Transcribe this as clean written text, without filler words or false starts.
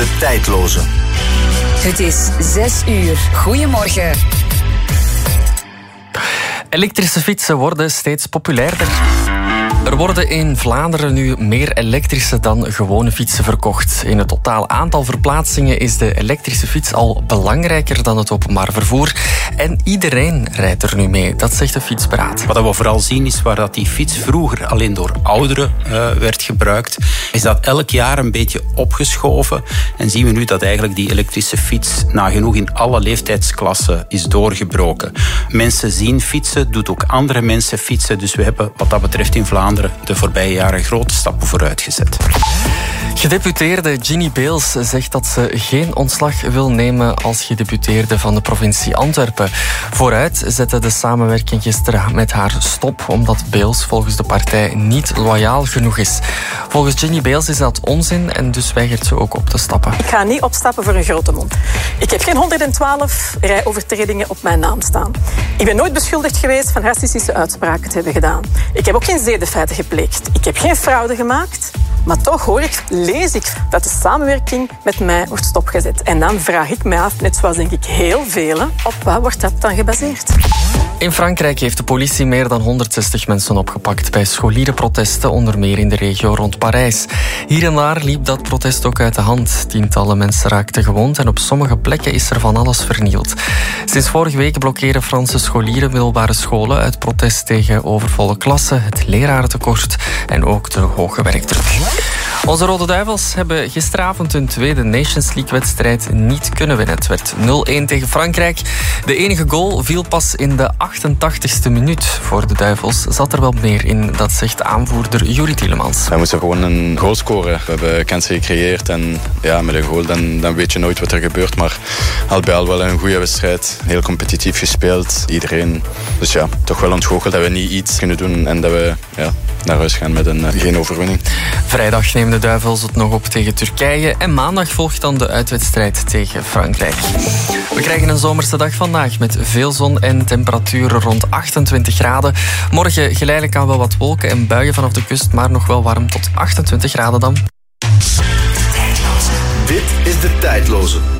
De Tijdloze. Het is 6 uur. Goedemorgen. Elektrische fietsen worden steeds populairder. Er worden in Vlaanderen nu meer elektrische dan gewone fietsen verkocht. In het totaal aantal verplaatsingen is de elektrische fiets al belangrijker dan het openbaar vervoer. En iedereen rijdt er nu mee, dat zegt de Fietsberaad. Wat we vooral zien is waar dat die fiets vroeger alleen door ouderen werd gebruikt, is dat elk jaar een beetje opgeschoven. En zien we nu dat eigenlijk die elektrische fiets nagenoeg in alle leeftijdsklassen is doorgebroken. Mensen zien fietsen, doet ook andere mensen fietsen. Dus we hebben wat dat betreft in Vlaanderen de voorbije jaren grote stappen vooruit gezet. Gedeputeerde Ginny Beels zegt dat ze geen ontslag wil nemen als gedeputeerde van de provincie Antwerpen. Vooruit zette de samenwerking gisteren met haar stop, omdat Beels volgens de partij niet loyaal genoeg is. Volgens Ginny Beels is dat onzin en dus weigert ze ook op te stappen. Ik ga niet opstappen voor een grote mond. Ik heb geen 112 rijovertredingen op mijn naam staan. Ik ben nooit beschuldigd geweest van racistische uitspraken te hebben gedaan. Ik heb ook geen zedenfeiten gepleegd. Ik heb geen fraude gemaakt. Maar toch lees ik dat de samenwerking met mij wordt stopgezet. En dan vraag ik mij af, net zoals denk ik heel velen, op wat wordt dat dan gebaseerd? In Frankrijk heeft de politie meer dan 160 mensen opgepakt bij scholierenprotesten, onder meer in de regio rond Parijs. Hier en daar liep dat protest ook uit de hand. Tientallen mensen raakten gewond en op sommige plekken is er van alles vernield. Sinds vorige week blokkeren Franse scholieren middelbare scholen uit protest tegen overvolle klassen, het lerarentekort en ook de hoge werkdruk. Onze Rode Duivels hebben gisteravond hun tweede Nations League-wedstrijd niet kunnen winnen. Het werd 0-1 tegen Frankrijk. De enige goal viel pas in de 88ste minuut. Voor de Duivels zat er wel meer in, dat zegt aanvoerder Juri Tielemans. We moesten gewoon een goal scoren. We hebben kansen gecreëerd en ja, met een goal dan weet je nooit wat er gebeurt. Maar al bij al wel een goede wedstrijd. Heel competitief gespeeld. Iedereen. Dus ja, toch wel ontgoocheld dat we niet iets kunnen doen en dat we naar huis gaan met geen overwinning. Vrijdag nemen de Duivels het nog op tegen Turkije en maandag volgt dan de uitwedstrijd tegen Frankrijk. We krijgen een zomerse dag vandaag met veel zon en temperaturen rond 28 graden. Morgen geleidelijk aan wel wat wolken en buien vanaf de kust, maar nog wel warm tot 28 graden dan. Dit is De Tijdloze.